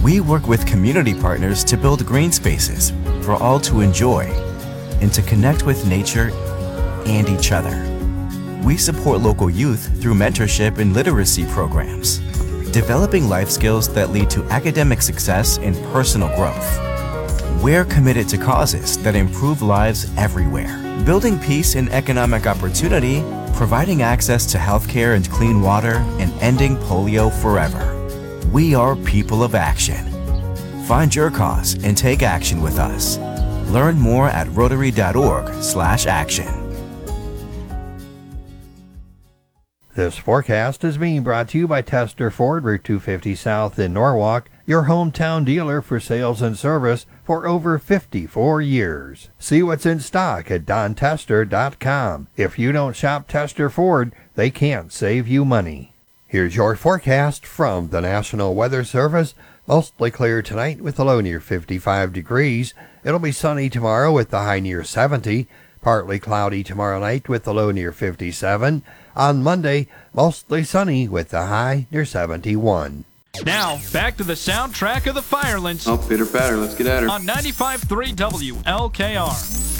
We work with community partners to build green spaces for all to enjoy and to connect with nature and each other. We support local youth through mentorship and literacy programs, developing life skills that lead to academic success and personal growth. We're committed to causes that improve lives everywhere, building peace and economic opportunity, providing access to healthcare and clean water, and ending polio forever. We are people of action. Find your cause and take action with us. Learn more at rotary.org/action. This forecast is being brought to you by Tester Ford, Route 250 South in Norwalk, your hometown dealer for sales and service for over 54 years. See what's in stock at DonTester.com. If you don't shop Tester Ford, they can't save you money. Here's your forecast from the National Weather Service. Mostly clear tonight with a low near 55 degrees. It'll be sunny tomorrow with the high near 70. Partly cloudy tomorrow night with the low near 57. On Monday, mostly sunny with the high near 71. Now, back to the soundtrack of the Firelands. Oh, pitter patter, let's get at her. On 95.3 WLKR.